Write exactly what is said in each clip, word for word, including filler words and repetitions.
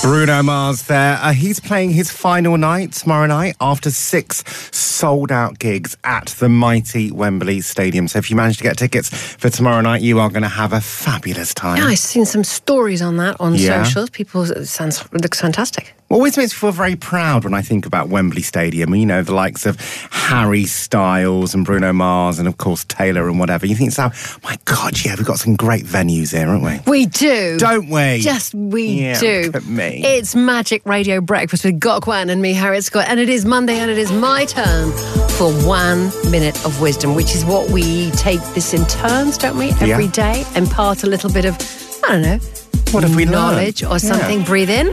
Bruno Mars there. Uh, he's playing his final night tomorrow night after six sold-out gigs at the mighty Wembley Stadium. So if you manage to get tickets for tomorrow night, you are going to have a fabulous time. Yeah, I've seen some stories on that on Yeah. socials. People, it sounds it looks fantastic. Always makes me feel very proud when I think about Wembley Stadium. You know, the likes of Harry Styles and Bruno Mars and, of course, Taylor and whatever. You think, so, my God, yeah, we've got some great venues here, haven't we? We do. Don't we? Yes, we Yeah, do. look at me. It's Magic Radio Breakfast with Gokwan and me, Harriet Scott. And it is Monday and it is my turn for one minute of wisdom, which is what we take this in turns, don't we? Every Yeah. day. Impart a little bit of, I don't know, What have we knowledge learned? or something. Yeah. Breathe in.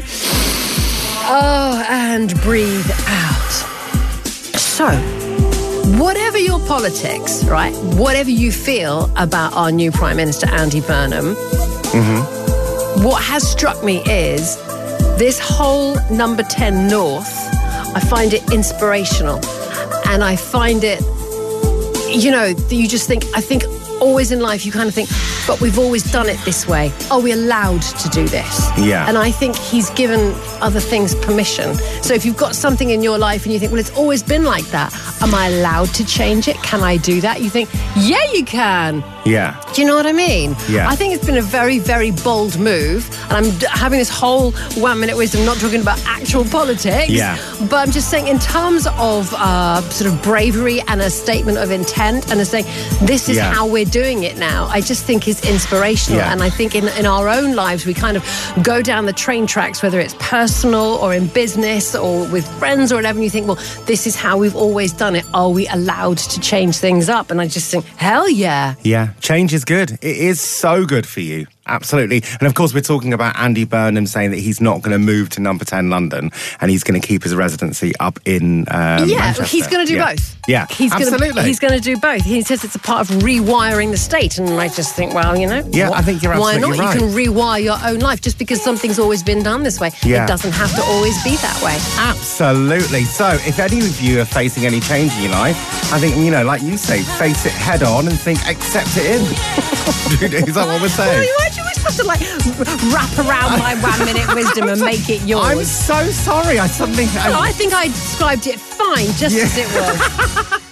Oh, and breathe out. So, whatever your politics, right? Whatever you feel about our new Prime Minister, Andy Burnham, Mm-hmm. what has struck me is this whole number ten North, I find it inspirational. And I find it, you know, you just think, I think always in life you kind of think, but we've always done it this way. Are we allowed to do this? Yeah. And I think he's given other things permission. So if you've got something in your life and you think, well, it's always been like that, am I allowed to change it? Can I do that? You think, yeah, you can. Yeah. Do you know what I mean? Yeah. I think it's been a very, very bold move. And I'm d- having this whole one minute wisdom, not talking about actual politics. Yeah. But I'm just saying in terms of uh, sort of bravery and a statement of intent and a saying, this is Yeah. how we're doing it now. I just think is inspirational. Yeah. And I think in, in our own lives, we kind of go down the train tracks, whether it's personal or in business or with friends or whatever. And you think, well, this is how we've always done it. Are we allowed to change things up? And I just think, hell yeah. Yeah, change is good. It is so good for you. Absolutely. And of course, we're talking about Andy Burnham saying that he's not going to move to number ten London and he's going to keep his residency up in um, Yeah, Manchester. he's going to do yeah. both. Yeah, he's absolutely. Gonna, he's going to do both. He says it's a part of rewiring the state. And I just think, well, you know. Yeah, what- I think you're Why absolutely not? right. You can rewire your own life just because something's always been done this way. Yeah. It doesn't have to always be that way. Absolutely. So, if any of you are facing any change in your life, I think, you know, like you say, face it head on and think, accept it in. Is that what we're saying? Well, why do you always have to, like, wrap around my one minute wisdom and make it yours? I'm so sorry. I suddenly... No, I think I described it fine, just Yeah. as it was.